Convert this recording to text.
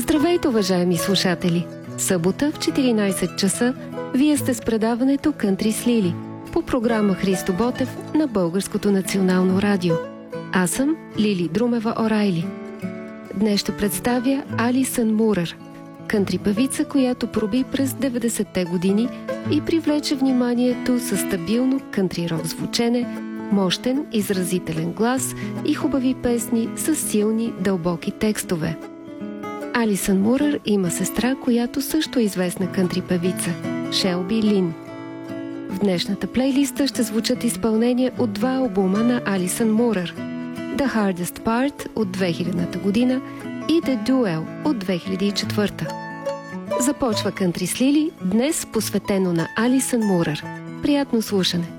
Здравейте, уважаеми слушатели! Събота в 14 часа вие сте с предаването Кънтри с Лили по програма Христо Ботев на Българското национално радио. Аз съм Лили Друмева Орайли. Днес ще представя Алисън Мурър, кънтри певица, която проби през 90-те години и привлече вниманието със стабилно кънтри рок звучене, мощен, изразителен глас и хубави песни с силни, дълбоки текстове. Алисън Мурър има сестра, която също е известна кънтри певица – Шелби Лин. В днешната плейлиста ще звучат изпълнения от два албума на Алисън Мурър – The Hardest Part от 2000-та година и The Duel от 2004-та. Започва Кънтри с Лили, днес посветено на Алисън Мурър. Приятно слушане!